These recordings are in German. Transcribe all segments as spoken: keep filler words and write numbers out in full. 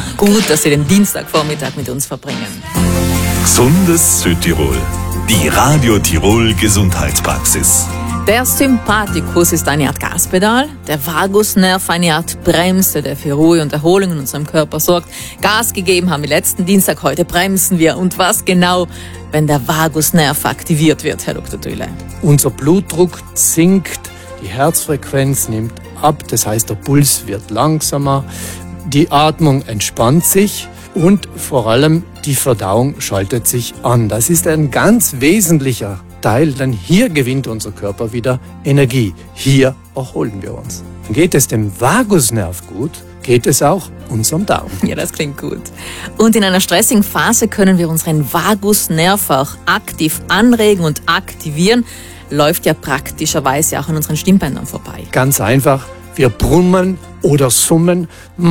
Gut, dass Sie den Dienstagvormittag mit uns verbringen. Gesundes Südtirol. Die Radio Tirol Gesundheitspraxis. Der Sympathikus ist eine Art Gaspedal, der Vagusnerv eine Art Bremse, der für Ruhe und Erholung in unserem Körper sorgt. Gas gegeben haben wir letzten Dienstag, heute bremsen wir. Und was genau, wenn der Vagusnerv aktiviert wird, Herr Doktor Thüle? Unser Blutdruck sinkt, die Herzfrequenz nimmt ab, das heißt der Puls wird langsamer, die Atmung entspannt sich und vor allem die Verdauung schaltet sich an. Das ist ein ganz wesentlicher Teil, denn hier gewinnt unser Körper wieder Energie. Hier erholen wir uns. Geht es dem Vagusnerv gut, geht es auch unserem Darm. Ja, das klingt gut. Und in einer stressigen Phase können wir unseren Vagusnerv auch aktiv anregen und aktivieren. Läuft ja praktischerweise auch an unseren Stimmbändern vorbei. Ganz einfach, wir brummen oder summen.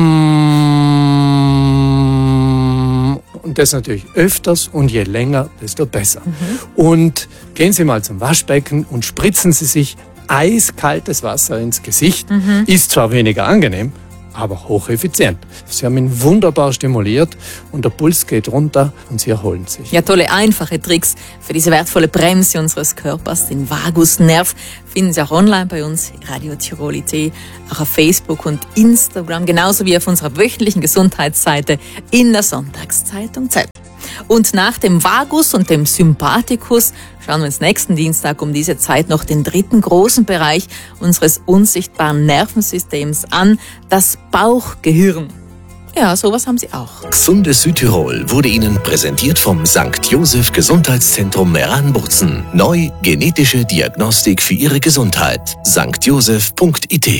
Und das natürlich öfters und je länger, desto besser. Mhm. Und gehen Sie mal zum Waschbecken und spritzen Sie sich eiskaltes Wasser ins Gesicht. Mhm. Ist zwar weniger angenehm, aber hocheffizient. Sie haben ihn wunderbar stimuliert und der Puls geht runter und Sie erholen sich. Ja, tolle, einfache Tricks für diese wertvolle Bremse unseres Körpers, den Vagusnerv, finden Sie auch online bei uns, Radio Tirol punkt it, auch auf Facebook und Instagram, genauso wie auf unserer wöchentlichen Gesundheitsseite in der Sonntagszeitung Z. Und nach dem Vagus und dem Sympathikus schauen wir uns nächsten Dienstag um diese Zeit noch den dritten großen Bereich unseres unsichtbaren Nervensystems an, das Bauchgehirn. Ja, sowas haben Sie auch. Gesundes Südtirol wurde Ihnen präsentiert vom Sankt Joseph Gesundheitszentrum Meran-Bozen. Neu genetische Diagnostik für Ihre Gesundheit. sankt joseph punkt it